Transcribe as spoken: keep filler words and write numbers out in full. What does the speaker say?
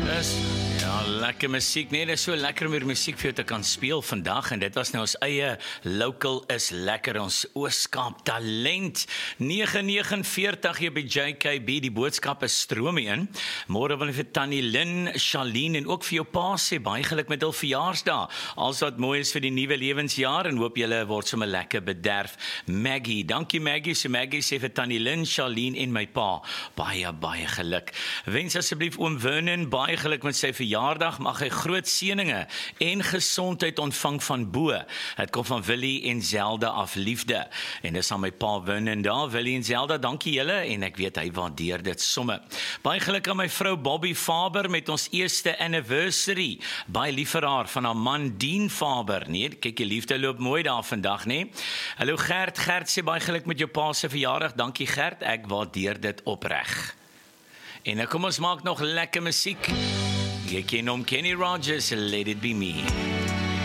Dis ja, lekker musiek. Nee, dit is so lekker om hier musiek vir jou te kan speel vandag en dit was nou ons eie Local is Lekker, ons Oos-Kaap talent. nege negenenveertig hier by J K B, die boodskap is stroom in. Môre wil ek vir Tannie Lynn, Charlene en ook vir jou pa sê baie geluk met hul verjaarsdag. Alles wat mooi is vir die nuwe lewensjaar en hoop julle word sommer lekker bederf. Maggie, dankie Maggie. So Maggie sê vir Tannie Lynn, Charlene en my pa baie baie geluk. Wens asseblief oom Vernon baie geluk met sy verjaardag, mag hy groot seëninge en gesondheid ontvang van bo. Het kom van Willie en Zelda af liefde. En dis aan my pa Vernon daar, Willie en Zelda, dankie julle en ek weet hy waardeer dit somme. Baie geluk aan my vrou Bobby Faber met ons eerste anniversary. Baie lief vir haar van haar man Dean Faber. Nee, kyk die liefde loop mooi daar vandag, nee. Hallo Gert, Gert sê baie geluk met jou pa se verjaardag. Dankie Gert, ek waardeer dit opreg. En nou kom ons maak nog lekker musiek. Jy ken hom, Kenny Rogers, Let It Be Me.